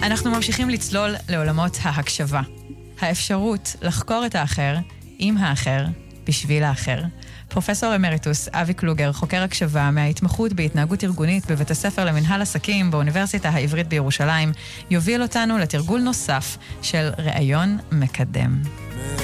אנחנו ממשיכים לצלול לעולמות ההקשבה. האפשרות לחקור את האחר, עם האחר, בשביל האחר. פרופסור אמריטוס אבי קלוגר, חוקר הקשבה מההתמחות בהתנהגות ארגונית בבית הספר למנהל עסקים באוניברסיטה העברית בירושלים, יוביל אותנו לתרגול נוסף של ראיון מקדם.